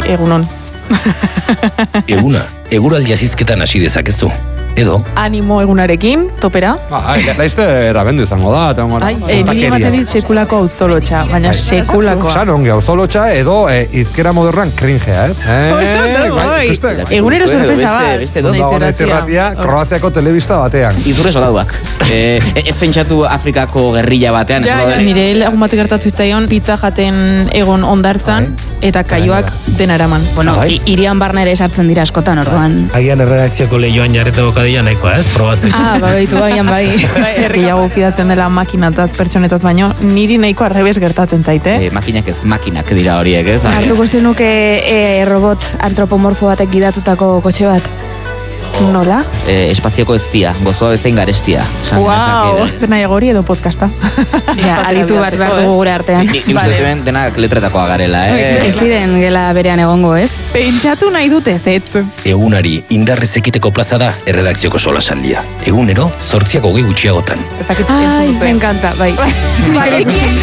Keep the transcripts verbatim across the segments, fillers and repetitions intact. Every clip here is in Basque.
egunon. Eguna, eguraldi azizketan hasi dezakezu. Edo? Animo egunarekin, topera. Ba, laizte erabendu izango da. Ai, niri ematen dit sekulako auzolotxa, baina sekulakoa. San ongi auzolotxa edo izkera modernan kringea, ez? Egunero sorpresa bat. Naiz irratia, Kroaziako telebista batean. Izurre soldaduak. Ez pentsatu Afrikako gerrilla batean. Nire lagun bat gertatu zitzaion pizza jaten egon ondartzan eta kaioak dena eraman. Bueno, irian barna ere sartzen dira askotan, orduan. Agian erredakzioko lehioan jarreta bokadila nahikoa, ez? Probatzen. Ah, babaitu baian bai. Gehiago fidatzen dela makinataz, pertsonetaz baino, niri nahiko arrebes gertatzen zaite. E, makinak ez makinak dira horiek, ez? Hartuko zenuke e, robot antropomorfo batek gidatutako kotxe bat? Nola? E, espazioko ez dia, gozoa bezain garestia. Wow, ez nahi egori edo podcasta. Ja, aditu bat behar dugu gure artean. Ni uste duen denak letretakoa garela, eh? Ez diren gela berean egongo, ez? Pentsatu nahi dut ez ez. Egunari indarrez ekiteko plaza da erredakzioko solasaldia. Egunero, zortziak hogei gutxiagotan. Ai, me encanta, bai. Bai.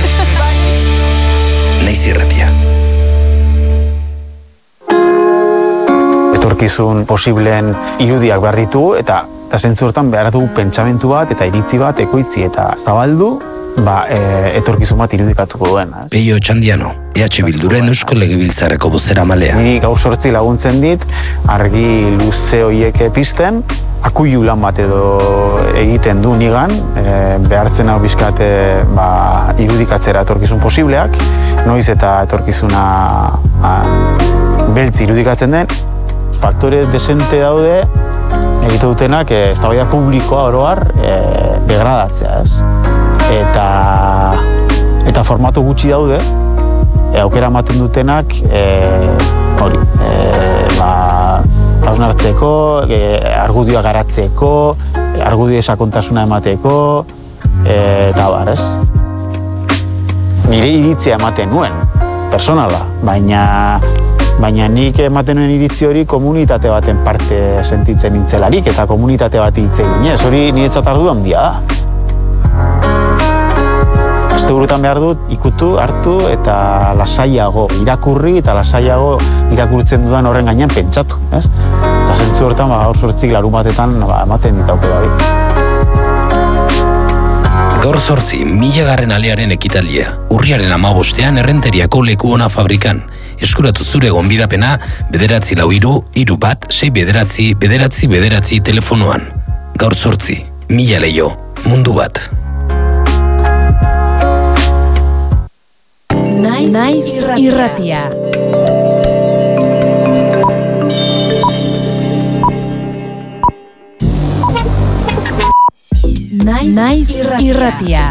Naiz irratia. Etorkizun posibleen irudiak behar ditugu eta eta zentzu hortan behar dugu pentsamentu bat eta iritzi bat ekoitzi eta zabaldu ba, e, etorkizun bat irudikatuko duen. Peio Txandiano, E H Bilduren Eusko Legebiltzarreko bozeramailean. Niri gaur sortzi laguntzen dit, argi luze horiek pizten, akuilu lan bat edo egiten du nigan, e, behartzen hau bizkat e, ba, irudikatzera etorkizun posibleak, noiz eta etorkizuna a, beltz irudikatzen den, faktore desente daude egite dutenak e, eztabaida publikoa oro har e, degradatzea, ez? Eta eta formatu gutxi daude e, aukera ematen dutenak e, hori, e, ba hausnartzeko, e, argudioa garatzeko, argudio sakontasuna emateko e, eta bar, ez? Nire iritzia ematen nuen, personala, baina Baina nik ematen nuen iritzi hori komunitate baten parte sentitzen nintzelarik eta komunitate bat hitz eginez, hori niretzat ardura handia da. Asteburutan behar dut ikutu, hartu eta lasaiago irakurri eta lasaiago irakurtzen dudan horren gainean pentsatu, ez? Eta zentzu horretan, ba, gaur sortzik larun batetan ba, ematen ditaukera hori. Gaur zortzi, milagarren alearen ekitaldia, urriaren hamabostean Errenteriako Leku Ona fabrikan. Eskuratu zure gonbidapena bederatzi lau hiru, hiru bat, sei bederatzi, bederatzi, bederatzi telefonoan. Gaur zortzi, mila leio, mundu bat. Naiz, Naiz irratia. Naiz, Naiz irratia.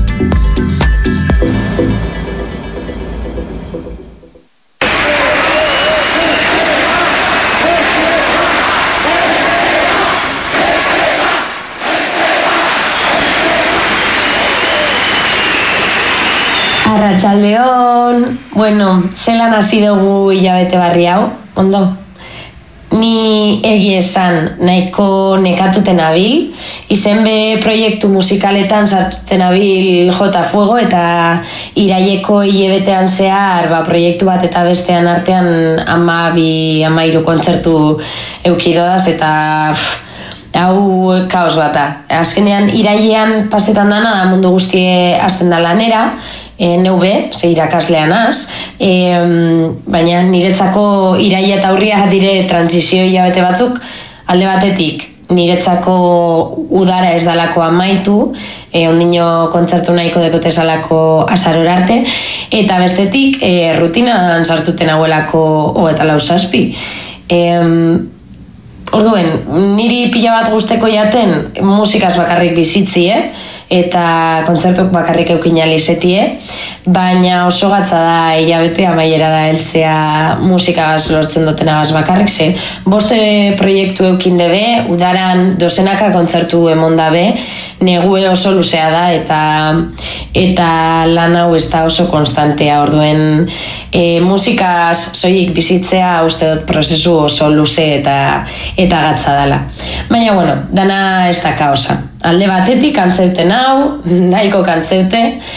Arratsaldeon. Bueno, zelan hasi dugu hilabete barri hau, ondo? Ni egia esan nahiko nekatuten abil, izen be proiektu musikaletan sartuten abil Jota Fuego eta iraileko hilabetean zehar ba, proiektu bat eta bestean artean ama bi, ama hiru kontzertu eukidodaz eta pff, hau kaos bata. Azkenean irailean pasetan dana da mundu guztie hasten da lanera, E, neube, ze irakaslean az, e, baina niretzako iraila eta urria dire transizio hilabete batzuk, alde batetik niretzako udara ez dalako amaitu, e, ondino kontzertu nahiko dekote zalako azarora arte, eta bestetik e, rutinan sartuten hauelako o eta lau zazpi. E, orduen, niri pila bat guzteko jaten musikaz bakarrik bizitzi, eh? Eta kontzertuk bakarrik eukin alizetie, baina oso gatza da hilabete amaiera da heltzea musikagaz lortzen dutenagaz bakarrik, ze boste proiektu eukin debe, udaran dozenaka kontzertu emon dabe, negue oso luzea da eta eta lan hau ez da oso konstantea, orduen e, musikaz soilik bizitzea uste dut prozesu oso luze eta eta gatza dela. Baina bueno, dana ez da kaosa. Alde batetik kantzeuten hau, nahiko kantzeute,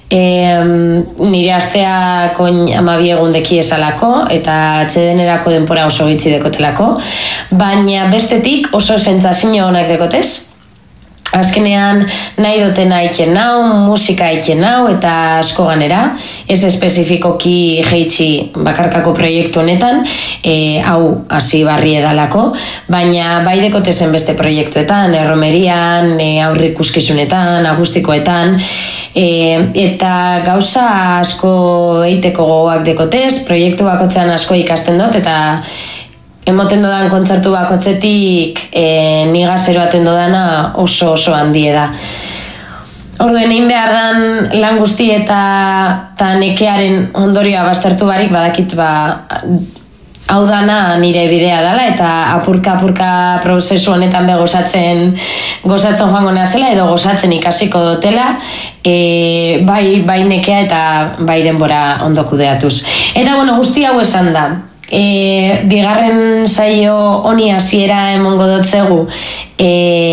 E, nire asteak oin amabi egun deki esalako eta atxedenerako denpora oso gitzi dekotelako, baina bestetik oso sentsazio onak dekotez. Azkenean nahi dutena iken nau, musika iken nau eta asko ganera, ez espezifikoki jeitsi bakarkako proiektu honetan, e, hau hasi barri edalako, baina bai dekotezen beste proiektuetan, erromerian, e, aurrikuskizunetan, akustikoetan, e, eta gauza asko eiteko gogoak dekotez, proiektu bakotzean asko ikasten dut, eta emoten dodan kontzertu bakotzetik e, niga zeroaten dodana oso oso handie da. Orduen egin behar dan lan guzti eta, eta nekearen ondorioa baztertu barik badakit ba, hau dana nire bidea dela eta apurka-apurka prozesu honetan be gozatzen, gozatzen joango nazela edo gozatzen ikasiko dutela, e, bai, bai nekea eta bai denbora ondo kudeatuz. Eta bueno, guzti hau esan da. E, bigarren saio honi hasiera emongo dotzegu e,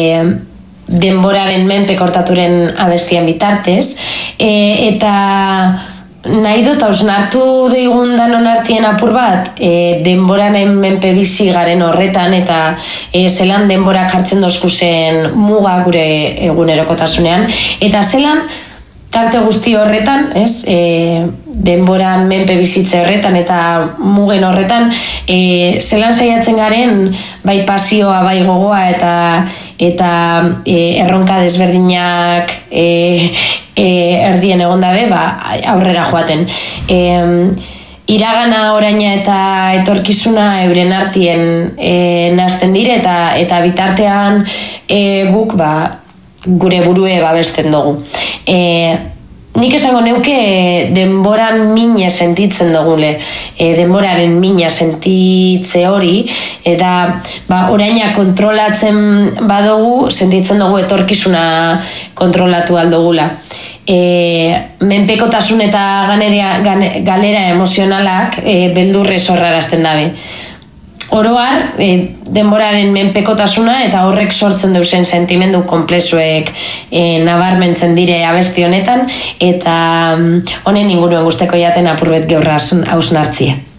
denboraren menpe kortaturen abestian bitartez, e, eta nahi dut hausnartu deigun danon artien apur bat e, denboraren menpe bizi garen horretan eta e, zelan denbora jartzen dozkuzen muga gure egunerokotasunean eta zelan tarte guzti horretan, ez, e, denboran menpe bizitze horretan eta mugen horretan, e, zelan saiatzen garen, bai pasioa, bai gogoa eta eta e, erronka desberdinak e, e, erdien egon dabe, ba, aurrera joaten. E, iragana, oraina eta etorkizuna euren artien e, nazten dire eta, eta bitartean e, guk, ba, gure burue babesten dugu. E, nik esango neuke denboran mina sentitzen dugule, e, denboraren mina sentitze hori, eta ba, oraina kontrolatzen badugu, sentitzen dugu etorkizuna kontrolatu aldugula. E, menpekotasun eta ganerea, gane, galera emozionalak e, beldurre zorrarazten dabe. Oroar, e, denboraren menpekotasuna eta horrek sortzen duzen sentimendu konplexuek e, nabarmentzen dire abesti honetan eta honen inguruen guzteko jaten apurbet geurraz hausnartzie.